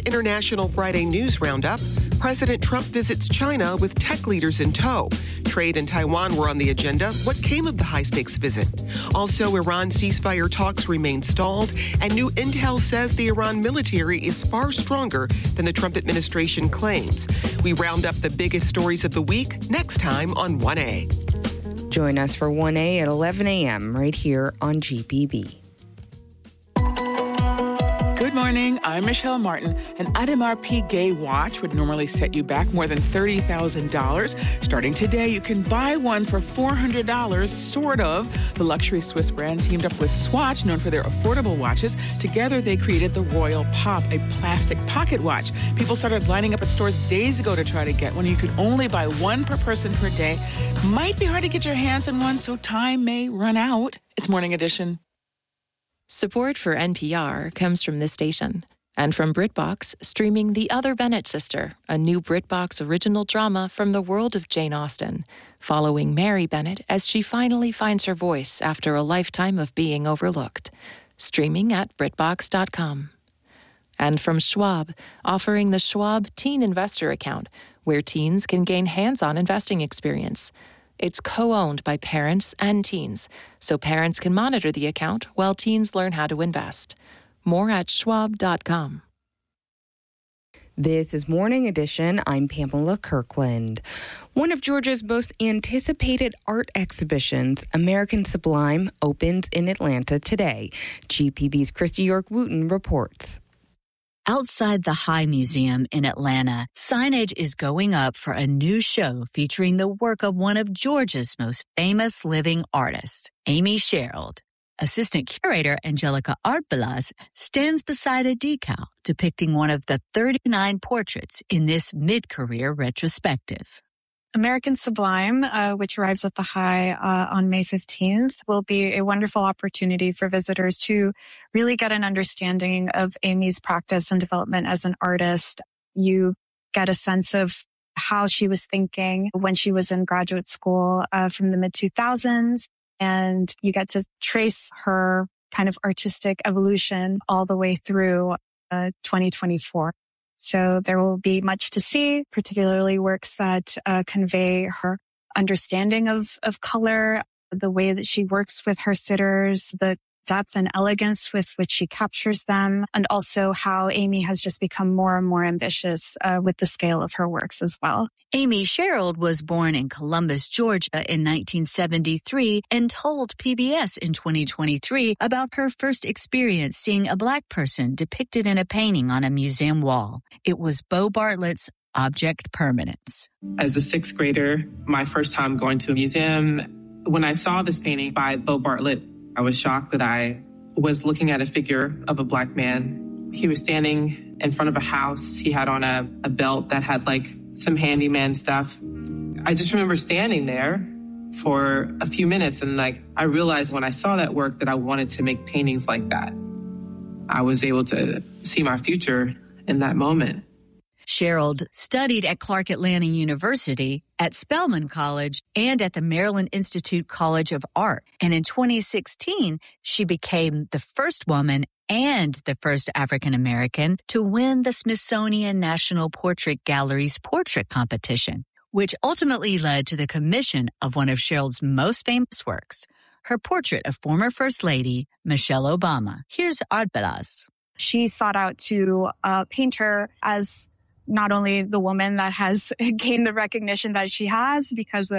International Friday News Roundup. President Trump visits China with tech leaders in tow. Trade and Taiwan were on the agenda. What came of the high-stakes visit? Also, Iran ceasefire talks remain stalled, and new intel says the Iran military is far stronger than the Trump administration claims. We round up the biggest stories of the week next time on 1A. Join us for 1A at 11 a.m. right here on GPB. Good morning, I'm Michelle Martin. An MRP Gay watch would normally set you back more than $30,000. Starting today, you can buy one for $400, sort of. The luxury Swiss brand teamed up with Swatch, known for their affordable watches. Together, they created the Royal Pop, a plastic pocket watch. People started lining up at stores days ago to try to get one. You could only buy one per person per day. Might be hard to get your hands on one, so time may run out. It's Morning Edition. Support for NPR comes from this station and from BritBox, streaming The Other Bennett Sister, a new BritBox original drama from the world of Jane Austen, following Mary Bennett as she finally finds her voice after a lifetime of being overlooked. Streaming at BritBox.com. And from Schwab, offering the Schwab Teen Investor Account, where teens can gain hands-on investing experience. It's co-owned by parents and teens, so parents can monitor the account while teens learn how to invest. More at schwab.com. This is Morning Edition. I'm Pamela Kirkland. One of Georgia's most anticipated art exhibitions, American Sublime, opens in Atlanta today. GPB's Christy York-Wooten reports. Outside the High Museum in Atlanta, signage is going up for a new show featuring the work of one of Georgia's most famous living artists, Amy Sherald. Assistant curator Angelica Artbelas stands beside a decal depicting one of the 39 portraits in this mid-career retrospective. American Sublime, which arrives at the High on May 15th, will be a wonderful opportunity for visitors to really get an understanding of Amy's practice and development as an artist. You get a sense of how she was thinking when she was in graduate school from the mid-2000s, and you get to trace her kind of artistic evolution all the way through 2024. So there will be much to see, particularly works that convey her understanding of color, the way that she works with her sitters, the depth and elegance with which she captures them, and also how Amy has just become more and more ambitious with the scale of her works as well. Amy Sherald was born in Columbus, Georgia in 1973 and told PBS in 2023 about her first experience seeing a Black person depicted in a painting on a museum wall. It was Bo Bartlett's Object Permanence. As a sixth grader, my first time going to a museum, when I saw this painting by Bo Bartlett, I was shocked that I was looking at a figure of a Black man. He was standing in front of a house. He had on a belt that had like some handyman stuff. I just remember standing there for a few minutes and I realized when I saw that work that I wanted to make paintings like that. I was able to see my future in that moment. Sherald studied at Clark Atlanta University, at Spelman College, and at the Maryland Institute College of Art. And in 2016, she became the first woman and the first African American to win the Smithsonian National Portrait Gallery's portrait competition, which ultimately led to the commission of one of Sherald's most famous works, her portrait of former First Lady Michelle Obama. Here's Artbelas. She sought out to paint her as not only the woman that has gained the recognition that she has because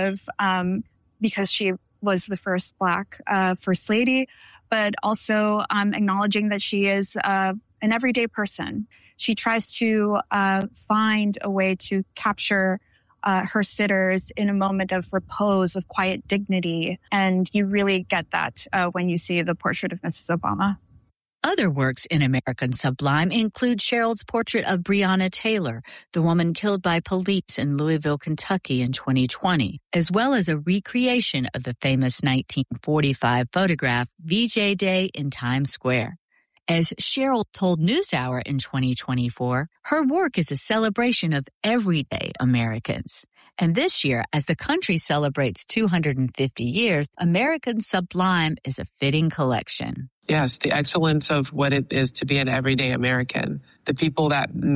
she was the first Black First Lady, but also acknowledging that she is an everyday person. She tries to find a way to capture her sitters in a moment of repose, of quiet dignity, and you really get that when you see the portrait of Mrs. Obama. Other works in American Sublime include Sherald's portrait of Breonna Taylor, the woman killed by police in Louisville, Kentucky in 2020, as well as a recreation of the famous 1945 photograph VJ Day in Times Square. As Sherald told NewsHour in 2024, her work is a celebration of everyday Americans. And this year, as the country celebrates 250 years, American Sublime is a fitting collection. Yes, the excellence of what it is to be an everyday American. The people that